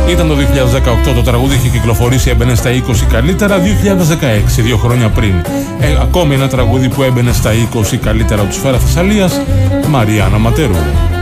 Ήταν το 2018 το τραγούδι, είχε κυκλοφορήσει, έμπαινε στα 20 καλύτερα. 2016, 2 χρόνια πριν, ακόμη ένα τραγούδι που έμπαινε στα 20 καλύτερα του Σφαίρα Θεσσαλίας, Μαριάννα Ματερού.